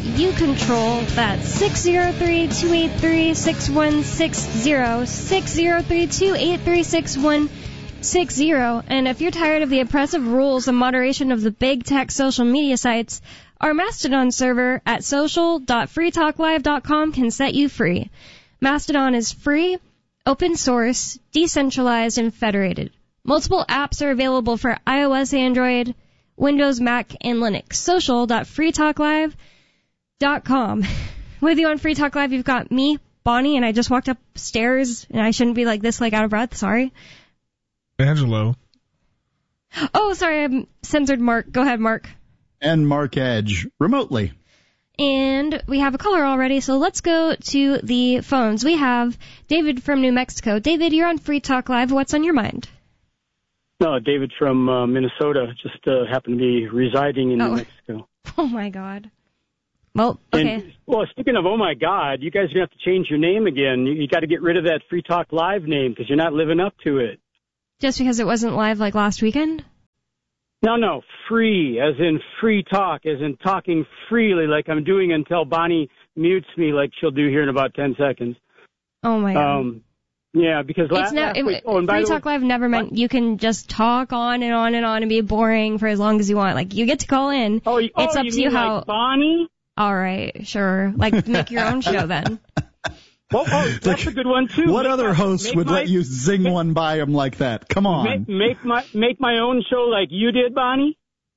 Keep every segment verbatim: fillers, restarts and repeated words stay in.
that you control. That's six zero three, two eight three, six one six zero, six zero three, two eight three, six one six zero. And if you're tired of the oppressive rules and moderation of the big tech social media sites, our Mastodon server at social dot free talk live dot com can set you free. Mastodon is free, open source, decentralized, and federated. Multiple apps are available for iOS, Android, Windows, Mac, and Linux. social dot free talk live dot com. With you on Free Talk Live, you've got me, Bonnie, and I just walked upstairs, and I shouldn't be like this, like out of breath, sorry. Angelo. Oh, sorry, I censored Mark. Go ahead, Mark. And Mark Edge, remotely. And we have a caller already, so let's go to the phones. We have David from New Mexico. David, you're on Free Talk Live. What's on your mind? No, David from uh, Minnesota. Just uh, happened to be residing in oh. New Mexico. Oh, my God. Well, okay. And, well, speaking of, oh, my God, you guys are going to have to change your name again. You, you got to get rid of that Free Talk Live name because you're not living up to it. Just because it wasn't live like last weekend? No, no, free, as in free talk, as in talking freely like I'm doing until Bonnie mutes me like she'll do here in about ten seconds. Oh, my God. Um, yeah, because last, no, last it, week... Oh, and by Free the Talk way, Live never meant you can just talk on and on and on and be boring for as long as you want. Like, you get to call in. Oh, you, it's oh, up you to mean you how... like Bonnie? All right, sure. Like, make your own show then. Well, oh, that's a good one, too. What make other my, host would my, let you zing make, one by him like that? Come on. Make, make my make my own show like you did, Bonnie?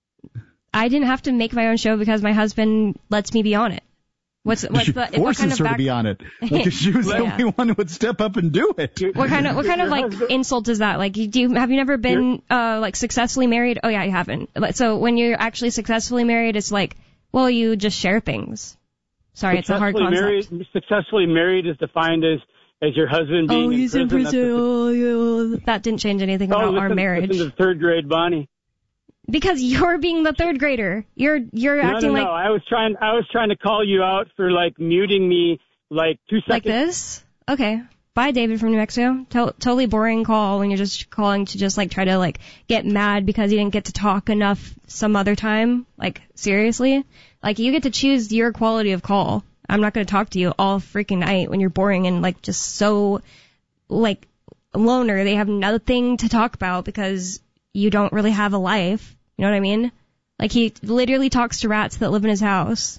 I didn't have to make my own show because my husband lets me be on it. What's what's the forces what kind of her back... to be on it? Like she was the yeah. only one who would step up and do it. What kind of what kind of like husband... insult is that? Like, do you have you never been uh like successfully married? Oh yeah, you haven't. So when you're actually successfully married, it's like, well, you just share things. Sorry, it's a hard concept. Married, successfully married is defined as as your husband being oh, in he's prison. in prison. A... Oh, yeah. That didn't change anything oh, about listen, our marriage. Listen to the third grade, Bonnie. Because you're being the third grader. You're you're no, acting no, like no. I was trying. I was trying to call you out for like muting me like two seconds. Like this? Okay. Bye, David from New Mexico. To- totally boring call when you're just calling to just like try to like get mad because you didn't get to talk enough some other time. Like seriously? Like you get to choose your quality of call. I'm not going to talk to you all freaking night when you're boring and like just so like loner. They have nothing to talk about because you don't really have a life. You know what I mean? Like, he literally talks to rats that live in his house.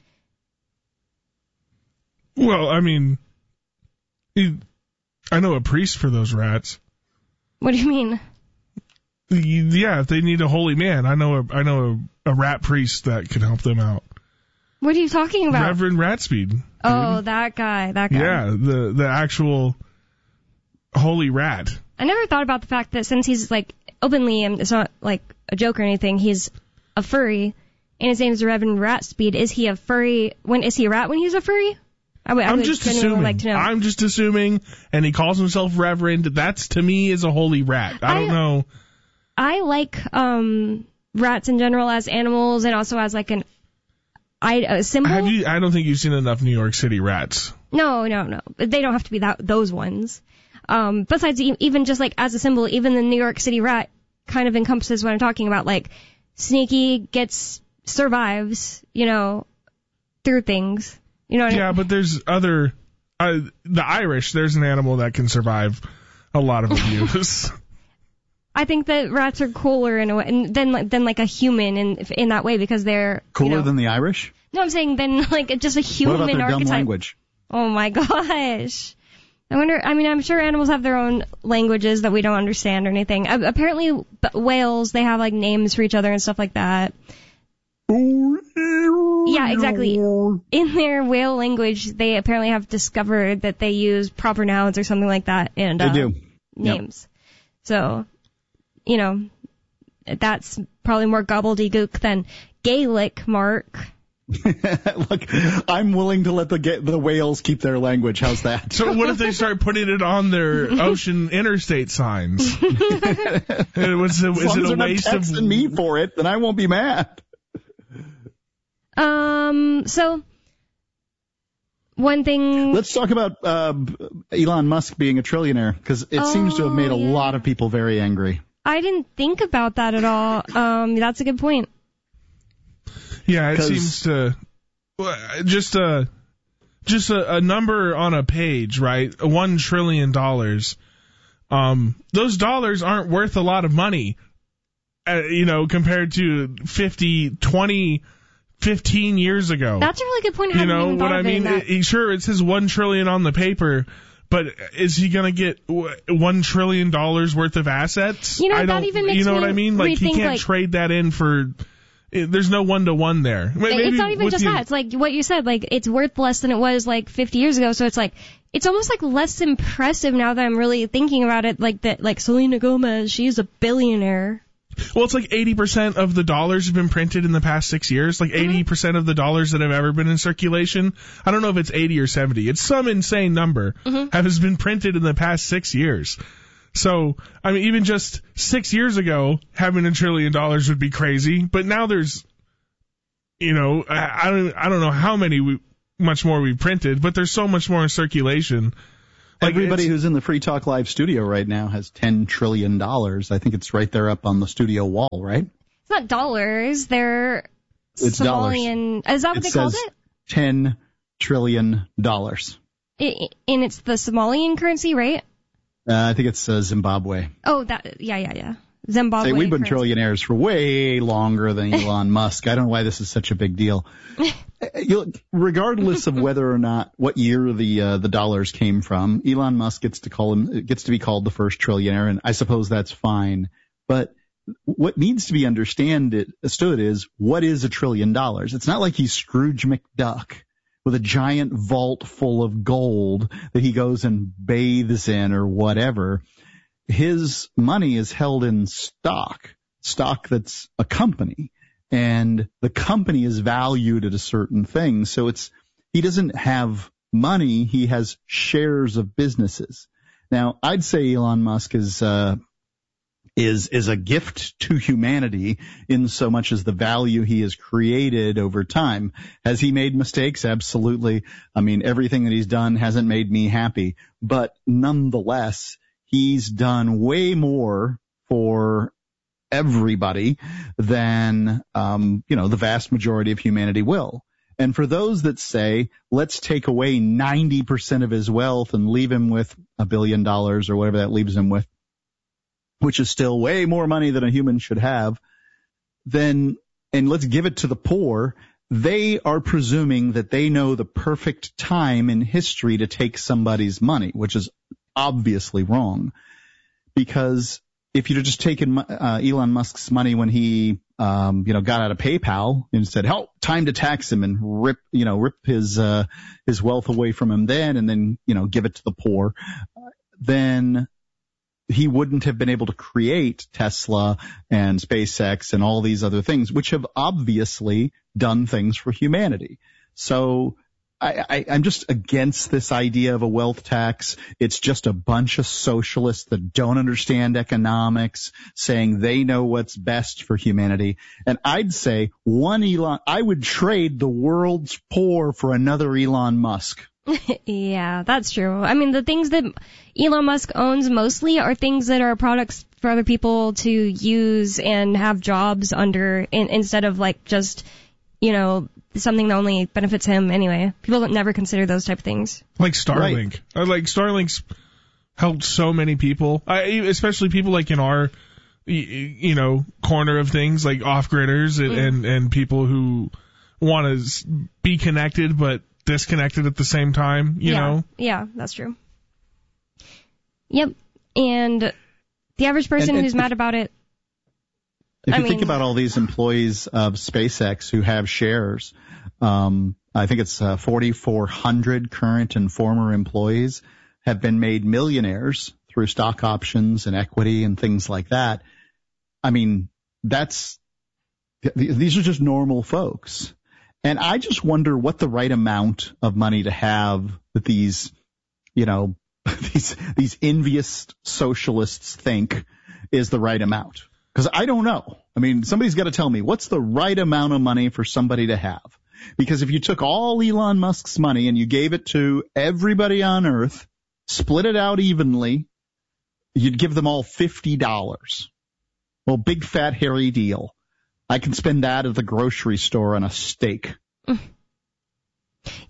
Well, I mean, he, I know a priest for those rats. What do you mean? Yeah, if they need a holy man, I know a, I know a, a rat priest that can help them out. What are you talking about? Reverend Ratspeed. Oh, dude. that guy, that guy. Yeah, the, the actual holy rat. I never thought about the fact that since he's, like, openly, and it's not, like, a joke or anything, he's a furry, and his name is Reverend Ratspeed. Is he a furry, when, is he a rat when he's a furry? I would, I I'm would just assuming. Like to know. I'm just assuming, and he calls himself Reverend. That's, to me, is a holy rat. I don't I, know. I like, um, rats in general as animals, and also as, like, an, I, a symbol. Have you, I don't think you've seen enough New York City rats. No, no, no. They don't have to be that, those ones. Um, besides, even just like as a symbol, even the New York City rat kind of encompasses what I'm talking about. Like, sneaky, gets, survives, you know, through things. You know what yeah, I mean? But there's other, uh, the Irish, there's an animal that can survive a lot of abuse. I think that rats are cooler in a way, and than, than like a human in, in that way because they're, cooler you know, than the Irish? No, I'm saying than like just a human archetype. What about their archetype. dumb language? Oh my gosh. I wonder, I mean, I'm sure animals have their own languages that we don't understand or anything. Uh, apparently, whales, they have, like, names for each other and stuff like that. Yeah, exactly. In their whale language, they apparently have discovered that they use proper nouns or something like that and uh, they do. names. Yep. So, you know, that's probably more gobbledygook than Gaelic, Mark. Look, I'm willing to let the get the whales keep their language. How's that? So what if they start putting it on their ocean interstate signs? it was, as is long it as a they're waste not of texting me for it? Then I won't be mad. Um. So one thing. Let's talk about uh, Elon Musk being a trillionaire because it oh, seems to have made a yeah. lot of people very angry. I didn't think about that at all. Um. That's a good point. Yeah, it seems to just a just a, a number on a page, right? One trillion dollars. Um, those dollars aren't worth a lot of money, uh, you know, compared to fifty, twenty, fifteen years ago. That's a really good point. I you hadn't know even thought what I of it in mean? that. It, sure, it says one trillion on the paper, but is he going to get one trillion dollars worth of assets? You know, I that don't, even makes you know me what I mean? Like he rethink, can't like, trade that in for. It, there's no one to one there. Maybe it's not even with just the, that. It's like what you said. Like it's worth less than it was like fifty years ago. So it's like it's almost like less impressive now that I'm really thinking about it. Like that, like Selena Gomez, she's a billionaire. Well, it's like eighty percent of the dollars have been printed in the past six years. Like eighty percent of the dollars that have ever been in circulation. I don't know if it's eighty or seventy. It's some insane number Mm-hmm. has been printed in the past six years. So, I mean, even just six years ago, having a trillion dollars would be crazy. But now there's, you know, I, I don't, I don't know how many we, much more we've printed, but there's so much more in circulation. Like Everybody it's- who's in the Free Talk Live studio right now has ten trillion dollars. I think it's right there up on the studio wall, right? It's not dollars. They're It's dollars. Somalian. Is that what It they called says it? ten trillion dollars. it? And it's the Somalian currency, right? Uh, I think it's uh, Zimbabwe. Oh, that. Yeah, yeah, yeah. Zimbabwe. Say, we've been currency. trillionaires for way longer than Elon Musk. I don't know why this is such a big deal. You, regardless of whether or not what year the uh, the dollars came from, Elon Musk gets to call him gets to be called the first trillionaire, and I suppose that's fine. But what needs to be understand it, understood is what is a trillion dollars? It's not like he's Scrooge McDuck with a giant vault full of gold that he goes and bathes in or whatever. His money is held in stock, stock that's a company, and the company is valued at a certain thing. So it's, he doesn't have money, he has shares of businesses. Now, I'd say Elon Musk is, uh, is, is a gift to humanity in so much as the value he has created over time. Has he made mistakes? Absolutely. I mean, everything that he's done hasn't made me happy, but nonetheless, he's done way more for everybody than, um, you know, the vast majority of humanity will. And for those that say, let's take away ninety percent of his wealth and leave him with a billion dollars or whatever that leaves him with, which is still way more money than a human should have, then, and let's give it to the poor, they are presuming that they know the perfect time in history to take somebody's money, which is obviously wrong. Because if you'd have just taken uh, Elon Musk's money when he, um, you know, got out of PayPal and said, "Help, time to tax him and rip, you know, rip his uh, his wealth away from him," then and then, you know, give it to the poor, then he wouldn't have been able to create Tesla and SpaceX and all these other things, which have obviously done things for humanity. So I, I, I'm just against this idea of a wealth tax. It's just a bunch of socialists that don't understand economics saying they know what's best for humanity. And I'd say one Elon, I would trade the world's poor for another Elon Musk. Yeah, that's true. I mean, the things that Elon Musk owns mostly are things that are products for other people to use and have jobs under, in, instead of like just, you know, something that only benefits him anyway. People don't never consider those type of things. Like Starlink. Right. Like Starlink's helped so many people, I, especially people like in our, you know, corner of things, like off-gridders and, mm. and, and people who want to be connected but disconnected at the same time, you yeah. know? Yeah, that's true. Yep. And the average person and, and who's if, mad about it. If I you mean, think about all these employees of SpaceX who have shares, um, I think it's uh, forty-four hundred current and former employees have been made millionaires through stock options and equity and things like that. I mean, that's, th- these are just normal folks. And I just wonder what the right amount of money to have that these, you know, these, these envious socialists think is the right amount. Because I don't know. I mean, somebody's got to tell me what's the right amount of money for somebody to have. Because if you took all Elon Musk's money and you gave it to everybody on Earth, split it out evenly, you'd give them all fifty dollars. Well, big fat hairy deal. I can spend that at the grocery store on a steak.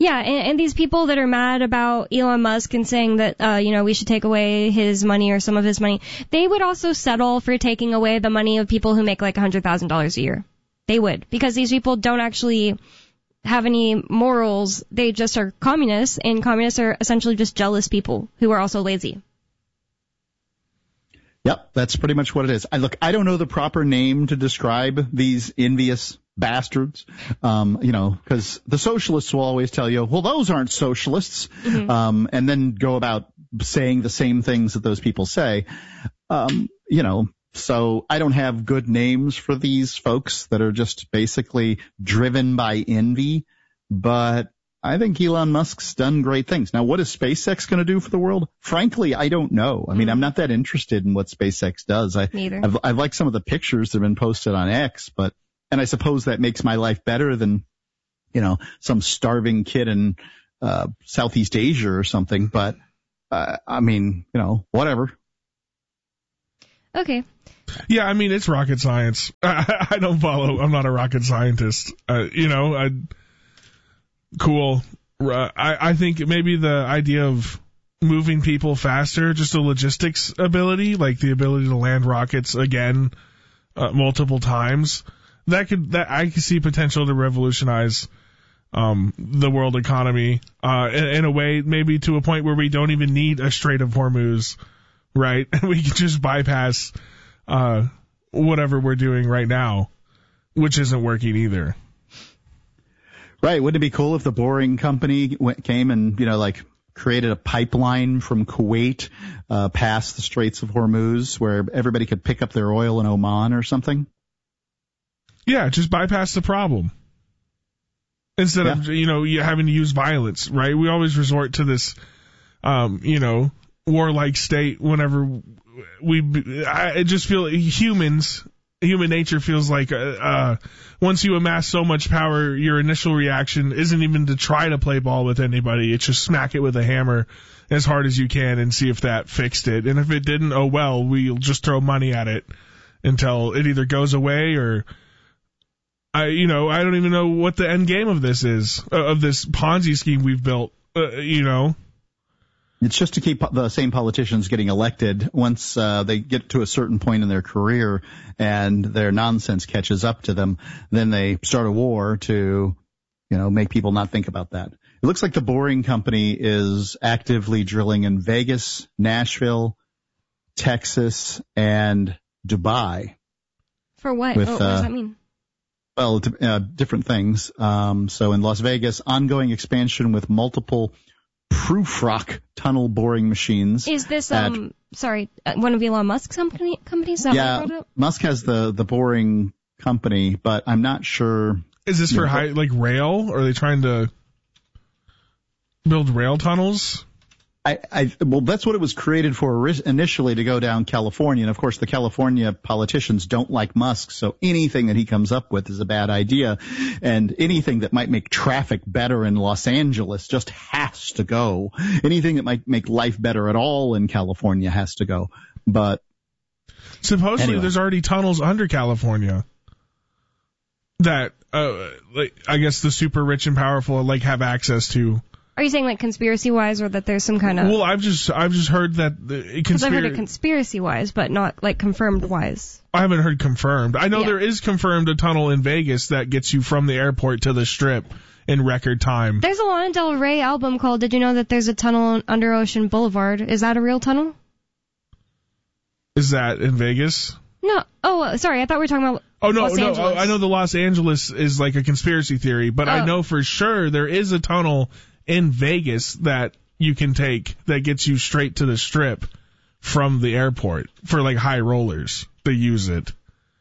Yeah, and, and these people that are mad about Elon Musk and saying that, uh, you know, we should take away his money or some of his money, they would also settle for taking away the money of people who make like one hundred thousand dollars a year. They would, because these people don't actually have any morals. They just are communists, and communists are essentially just jealous people who are also lazy. Yep, that's pretty much what it is. I look, I don't know the proper name to describe these envious bastards, um, you know, because the socialists will always tell you, well, those aren't socialists, mm-hmm. um, and then go about saying the same things that those people say. Um, you know, so I don't have good names for these folks that are just basically driven by envy, but I think Elon Musk's done great things. Now, what is SpaceX going to do for the world? Frankly, I don't know. I mean, mm. I'm not that interested in what SpaceX does. I, Neither. I've, I've liked some of the pictures that have been posted on X, but, and I suppose that makes my life better than, you know, some starving kid in, uh, Southeast Asia or something. But, uh, I mean, you know, whatever. Okay. Yeah, I mean, it's rocket science. I, I don't follow. I'm not a rocket scientist. Uh, you know, I, Cool. Uh, I, I think maybe the idea of moving people faster, just a logistics ability, like the ability to land rockets again uh, multiple times, that could that I could see potential to revolutionize um, the world economy uh, in, in a way, maybe to a point where we don't even need a Strait of Hormuz, right? We can just bypass uh, whatever we're doing right now, which isn't working either. Right. Wouldn't it be cool if the Boring Company went, came and, you know, like created a pipeline from Kuwait uh, past the Straits of Hormuz where everybody could pick up their oil in Oman or something? Yeah, just bypass the problem. Instead yeah. of, you know, you having to use violence, right? We always resort to this, um, you know, warlike state whenever we, I I just feel humans... Human nature feels like uh, uh, once you amass so much power, your initial reaction isn't even to try to play ball with anybody. It's just smack it with a hammer as hard as you can and see if that fixed it. And if it didn't, oh well, we'll just throw money at it until it either goes away or, I, you know, I don't even know what the end game of this is, uh, of this Ponzi scheme we've built, uh, you know. It's just to keep the same politicians getting elected once uh, they get to a certain point in their career and their nonsense catches up to them. Then they start a war to, you know, make people not think about that. It looks like the Boring Company is actively drilling in Vegas, Nashville, Texas, and Dubai. For what? With, oh, what does that mean? Uh, well, uh, different things. Um, so in Las Vegas, ongoing expansion with multiple Prufrock tunnel boring machines. Is this, um, at, sorry, one of Elon Musk's company, companies? Is that yeah, what I brought up? Musk has the, the boring company, but I'm not sure. Is this for know, high, like rail? Or are they trying to build rail tunnels? I, I, well, that's what it was created for initially, to go down California. And of course, the California politicians don't like Musk, so anything that he comes up with is a bad idea. And anything that might make traffic better in Los Angeles just has to go. Anything that might make life better at all in California has to go. But supposedly anyway. There's already tunnels under California that, uh, like, I guess the super rich and powerful like have access to. Are you saying like conspiracy-wise, or that there's some kind of... Well, I've just I've just heard that... Because conspira- I've heard it conspiracy-wise, but not like confirmed-wise. I haven't heard confirmed. I know yeah. there is confirmed a tunnel in Vegas that gets you from the airport to the Strip in record time. There's a Lana Del Rey album called Did You Know That There's a Tunnel Under Ocean Boulevard? Is that a real tunnel? Is that in Vegas? No. Oh, sorry. I thought we were talking about Oh, no, Los no. Angeles. I know the Los Angeles is like a conspiracy theory, but oh. I know for sure there is a tunnel in Vegas that you can take that gets you straight to the Strip from the airport for like high rollers. They use it.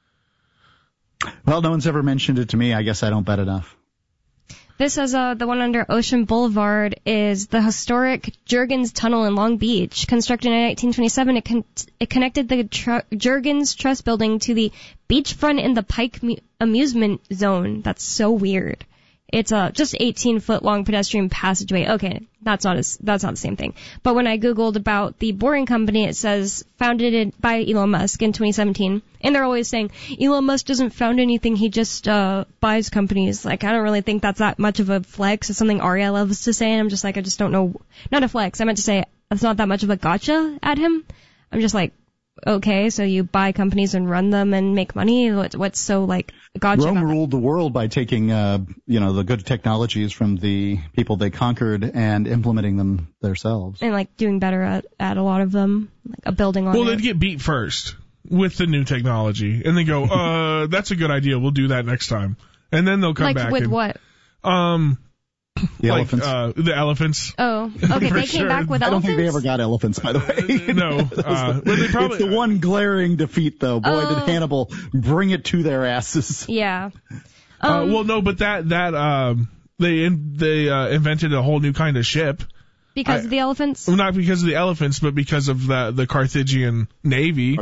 Well, no one's ever mentioned it to me. I guess I don't bet enough. This is uh, the one under Ocean Boulevard is the historic Jurgens Tunnel in Long Beach. Constructed in nineteen twenty-seven, it, con- it connected the tr- Jurgens Trust Building to the beachfront in the Pike mu- Amusement Zone. That's so weird. it's a just eighteen foot long pedestrian passageway. Okay, that's not as that's not the same thing. But when I googled about the Boring Company, it says founded in, by Elon Musk in twenty seventeen, and they're always saying Elon Musk doesn't found anything, he just uh buys companies. Like, I don't really think that's that much of a flex. It's something Aria loves to say, and I'm just like, I just don't know. Not a flex. I meant to say it's not that much of a gotcha at him. I'm just like, okay, so you buy companies and run them and make money? What, what's so, like, gotcha Rome about ruled the world by taking, uh, you know, the good technologies from the people they conquered and implementing them themselves. that? And, like, doing better at, at a lot of them, like a building on Well, it. they'd get beat first with the new technology, and they go, uh, that's a good idea. We'll do that next time. And then they'll come like, back. with and, what? Um, The like, elephants. Uh, the elephants. Oh, okay, For they came sure. back with I don't elephants? think they ever got elephants, by the way. No, uh, but they probably. It's the one glaring defeat, though. Boy, Oh. did Hannibal bring it to their asses. Yeah. uh, Um, well, no, but that that um, they in, they uh, invented a whole new kind of ship. because I- of the elephants? Well, not because of the elephants, but because of the the Carthaginian navy.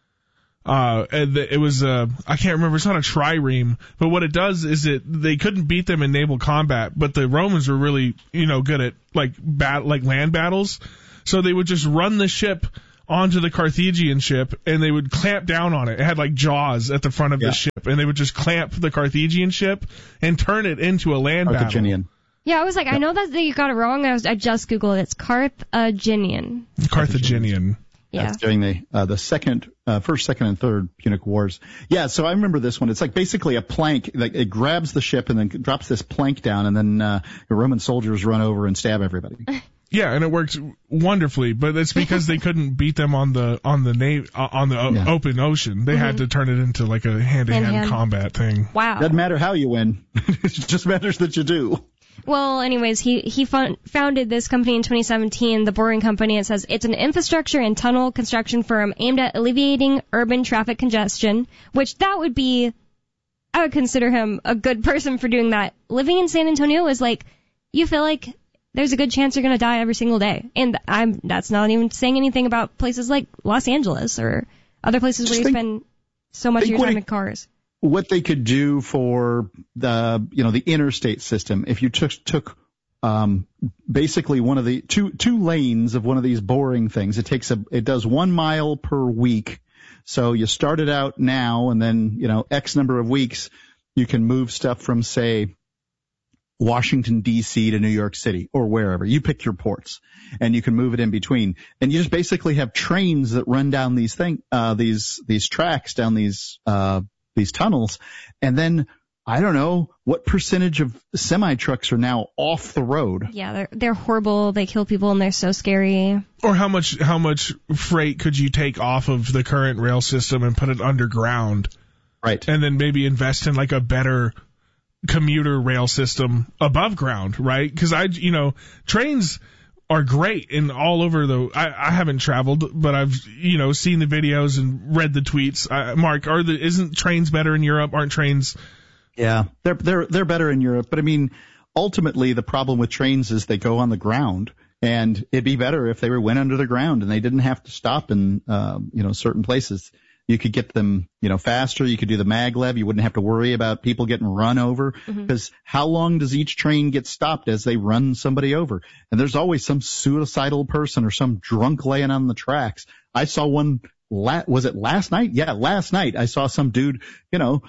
Uh, and the, it was, uh, I can't remember, it's not a trireme, but what it does is it, they couldn't beat them in naval combat, but the Romans were really, you know, good at, like, bat, like land battles. So they would just run the ship onto the Carthaginian ship, and they would clamp down on it. It had, like, jaws at the front of Yeah. the ship, and they would just clamp the Carthaginian ship and turn it into a land battle. Carthaginian. Yeah, I was like, I know that you got it wrong. I was, I just Googled it. It's Carthaginian. Carthaginian. Yeah. That's during the uh, the second, uh, first, second, and third Punic Wars. Yeah, so I remember this one. It's like basically a plank. Like it grabs the ship and then drops this plank down, and then uh, the Roman soldiers run over and stab everybody. Yeah, and it works wonderfully, but it's because they couldn't beat them on the on the na- uh, on the o- Yeah. open ocean. They had to turn it into like a hand-to-hand Hand-to-hand. combat thing. Wow. Doesn't matter how you win; it just matters that you do. Well, anyways, he he fun, founded this company in twenty seventeen, the Boring Company. It says it's an infrastructure and tunnel construction firm aimed at alleviating urban traffic congestion, which that would be, I would consider him a good person for doing that. Living in San Antonio is like, you feel like there's a good chance you're going to die every single day. And I'm that's not even saying anything about places like Los Angeles or other places Just where you think- spend so much of think your what time he- in cars. What they could do for the, you know, the interstate system, if you took took um, basically one of the two two lanes of one of these boring things, it takes a it does one mile per week. So you start it out now, and then you know X number of weeks, you can move stuff from say Washington D C to New York City or wherever. You pick your ports, and you can move it in between. And you just basically have trains that run down these thing uh, these these tracks down these uh, these tunnels, and then. I don't know what percentage of semi trucks are now off the road. Yeah, they're they're horrible. They kill people and they're so scary. Or how much how much freight could you take off of the current rail system and put it underground, Right. and then maybe invest in like a better commuter rail system above ground, right? Because I, you know, trains are great in all over the. I, I haven't traveled, but I've you know seen the videos and read the tweets. Uh, Mark, are the isn't trains better in Europe? Aren't trains? Yeah, they're they're they're better in Europe, but I mean, ultimately the problem with trains is they go on the ground, and it'd be better if they were went under the ground and they didn't have to stop in um, you know certain places. You could get them you know faster. You could do the maglev. You wouldn't have to worry about people getting run over because how long does each train get stopped as they run somebody over? And there's always some suicidal person or some drunk laying on the tracks. I saw one. La- was it last night? Yeah, last night I saw some dude. You know.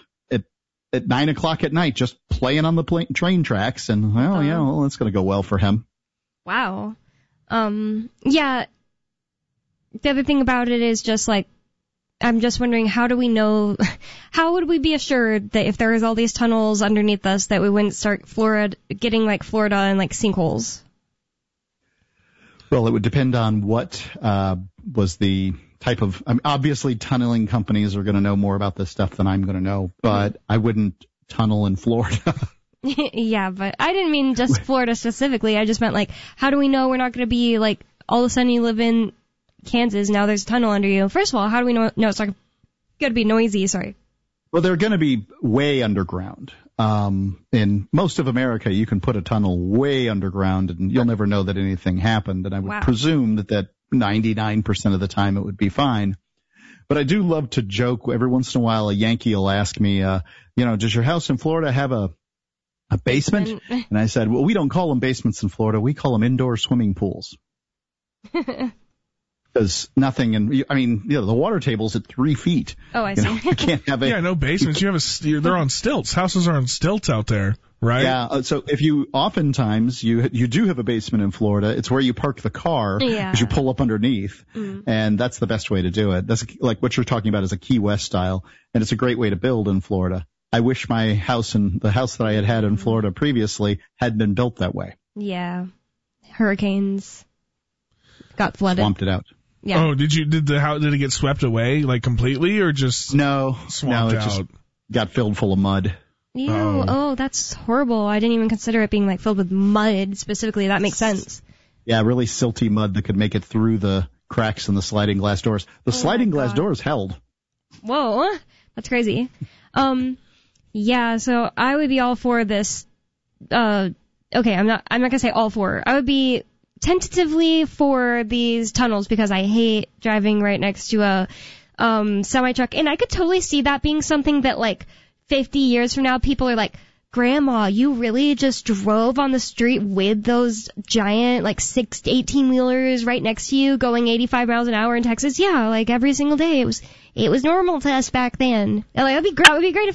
At nine o'clock at night, just playing on the pla- train tracks, and well, Oh. yeah, well, that's going to go well for him. Wow. Um, yeah. The other thing about it is just like, I'm just wondering, how do we know, how would we be assured that if there is all these tunnels underneath us that we wouldn't start Florida, getting like Florida and like sinkholes? Well, it would depend on what uh, was the type of. I mean, obviously, tunneling companies are going to know more about this stuff than I'm going to know, but I wouldn't tunnel in Florida. Yeah, but I didn't mean just Florida specifically. I just meant like, how do we know we're not going to be like, all of a sudden you live in Kansas, now there's a tunnel under you. First of all, how do we know? No, it's not going to be noisy. Sorry. Well, they're going to be way underground. Um, in most of America, you can put a tunnel way underground, and you'll never know that anything happened. And I would Wow. presume that that ninety-nine percent of the time it would be fine. But I do love to joke. Every once in a while, a Yankee will ask me, uh, you know, does your house in Florida have a A basement? Basement. And I said, well, we don't call them basements in Florida. We call them indoor swimming pools. Because nothing, and I mean, you know, the water table's at three feet. Oh, I You see. know, you can't have a Yeah, no basements. You have a, st- they're on stilts. Houses are on stilts out there, right? Yeah, uh, so if you, oftentimes, you you do have a basement in Florida, it's where you park the car, Yeah. because you pull up underneath, Mm. and that's the best way to do it. That's like what you're talking about is a Key West style, and it's a great way to build in Florida. I wish my house and the house that I had had in Florida previously had been built that way. Yeah. Hurricanes got flooded. Swamped it out. Yeah. Oh, did you, did the, how, did it get swept away, like completely, or just No, swamped no, it out? just got filled full of mud. Ew. Oh. Oh, that's horrible. I didn't even consider it being like filled with mud specifically. That makes sense. Yeah, really silty mud that could make it through the cracks in the sliding glass doors. The Oh, sliding glass God. doors held. Whoa. That's crazy. Um, yeah, so I would be all for this. Uh, okay, I'm not, I'm not gonna say all for. I would be tentatively for these tunnels because I hate driving right next to a, um, semi truck. And I could totally see that being something that like fifty years from now people are like, Grandma, you really just drove on the street with those giant, like, six to eighteen wheelers right next to you going eighty-five miles an hour in Texas? Yeah, like, every single day. It was, it was normal to us back then. And, like, that'd be great. That would be great if